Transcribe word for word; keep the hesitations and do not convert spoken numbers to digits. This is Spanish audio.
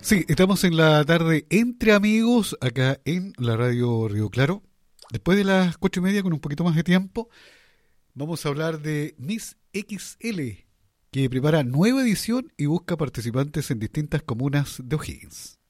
Sí, estamos en la tarde entre amigos, acá en la radio Río Claro. Después de las cuatro y media, con un poquito más de tiempo, vamos a hablar de Miss X L, que prepara nueva edición y busca participantes en distintas comunas de O'Higgins.